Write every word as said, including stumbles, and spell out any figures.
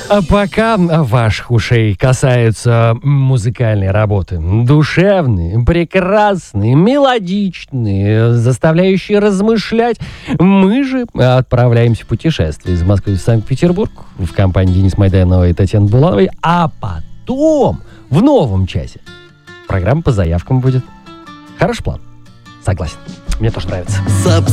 А пока ваших ушей касаются музыкальной работы, душевные, прекрасные, мелодичные, заставляющие размышлять, мы же отправляемся в путешествие из Москвы в Санкт-Петербург в компании Дениса Майданова и Татьяны Булановой, а потом в новом часе программа по заявкам будет. Хороший план. Согласен. Мне тоже нравится.